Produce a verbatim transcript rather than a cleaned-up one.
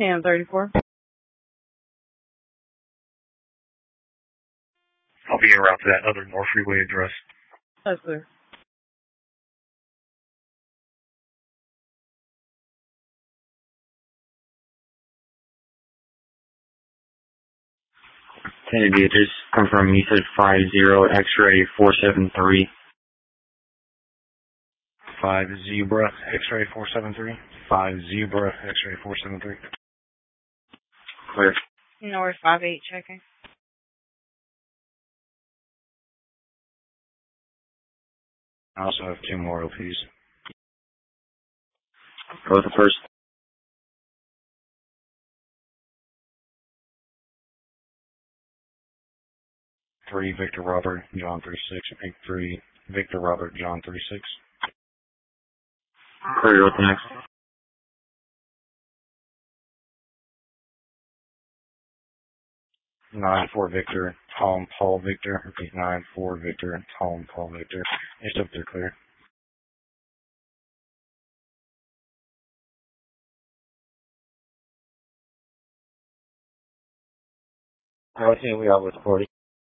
ten thirty-four. I'll be en route to that other North Freeway address. That's clear. Kennedy, just confirm you said five zero X-ray four seven three. Five Zebra X-ray four seven three. Five Zebra X-ray four seven three. Clear. North five eight checking. I also have two more O Ps. Go with the first. Three Victor Robert John three six. Eight three Victor Robert John three six. Clear. What's next? Nine four Victor Tom Paul Victor. Repeat nine four Victor Tom Paul Victor. It's up there clear. I think we are with forty.